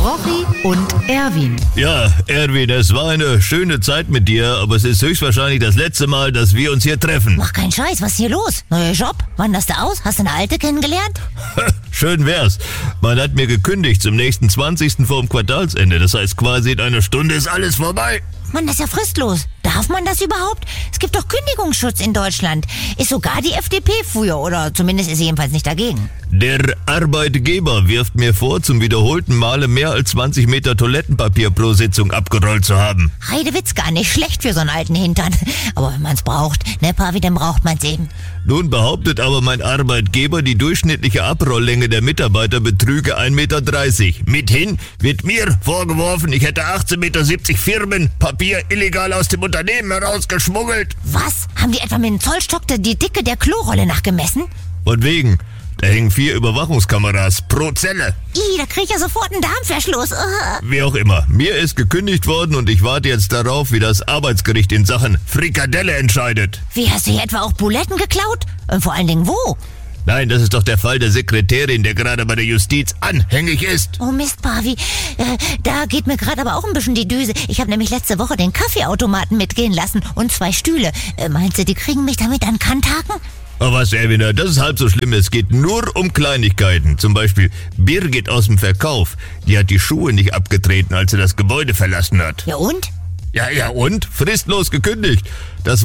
Rochi und Erwin. Ja, Erwin, es war eine schöne Zeit mit dir, aber es ist höchstwahrscheinlich das letzte Mal, dass wir uns hier treffen. Mach keinen Scheiß, was ist hier los? Neuer Job? Wanderst du aus? Hast du eine alte kennengelernt? Schön wär's. Man hat mir gekündigt zum nächsten 20. vorm Quartalsende. Das heißt quasi in einer Stunde ist alles vorbei. Mann, das ist ja fristlos. Darf man das überhaupt? Es gibt doch Kündigungsschutz in Deutschland. Ist sogar die FDP für, oder zumindest ist sie jedenfalls nicht dagegen. Der Arbeitgeber wirft mir vor, zum wiederholten Male mehr als 20 Meter Toilettenpapier pro Sitzung abgerollt zu haben. Heidewitz, gar nicht schlecht für so einen alten Hintern. Aber wenn man's braucht, ne Pavi, dann braucht man's eben. Nun behauptet aber mein Arbeitgeber, die durchschnittliche Abrolllänge der Mitarbeiter betrüge 1,30 Meter. Mithin wird mir vorgeworfen, ich hätte 18,70 Meter Firmenpapier illegal aus dem Unternehmen herausgeschmuggelt. Was? Haben die etwa mit dem Zollstock die Dicke der Klorolle nachgemessen? Und wegen, da hängen 4 Überwachungskameras pro Zelle. Da krieg ich ja sofort einen Darmverschluss. Wie auch immer, mir ist gekündigt worden und ich warte jetzt darauf, wie das Arbeitsgericht in Sachen Frikadelle entscheidet. Wie, hast du hier etwa auch Buletten geklaut? Und vor allen Dingen wo? Nein, das ist doch der Fall der Sekretärin, der gerade bei der Justiz anhängig ist. Oh Mist, Pavi. Da geht mir gerade aber auch ein bisschen die Düse. Ich habe nämlich letzte Woche den Kaffeeautomaten mitgehen lassen und 2 Stühle. Meinst du, die kriegen mich damit an Kanthaken? Aber was, Erwin, das ist halb so schlimm. Es geht nur um Kleinigkeiten. Zum Beispiel Birgit aus dem Verkauf. Die hat die Schuhe nicht abgetreten, als sie das Gebäude verlassen hat. Ja und? Ja und? Fristlos gekündigt. Das